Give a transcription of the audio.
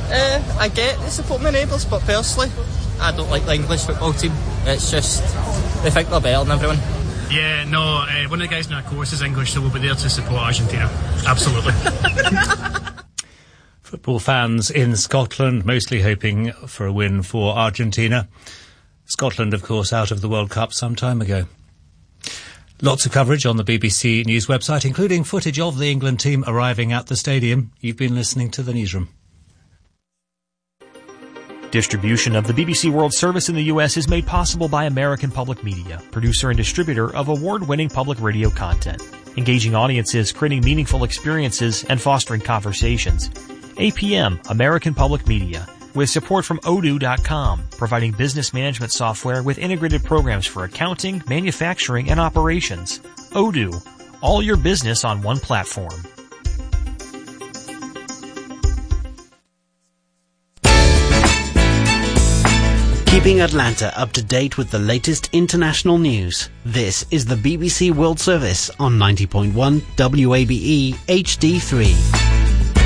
I get to support my neighbours, but personally, I don't like the English football team. It's just, they think they're better than everyone. Yeah, no, one of the guys in our course is English, so we'll be there to support Argentina. Absolutely. Football fans in Scotland mostly hoping for a win for Argentina. Scotland, of course, out of the World Cup some time ago. Lots of coverage on the BBC News website, including footage of the England team arriving at the stadium. You've been listening to The Newsroom. Distribution of the BBC World Service in the U.S. is made possible by American Public Media, producer and distributor of award-winning public radio content, engaging audiences, creating meaningful experiences, and fostering conversations. APM, American Public Media, with support from Odoo.com, providing business management software with integrated programs for accounting, manufacturing, and operations. Odoo, all your business on one platform. Keeping Atlanta up to date with the latest international news. This is the BBC World Service on 90.1 WABE HD3.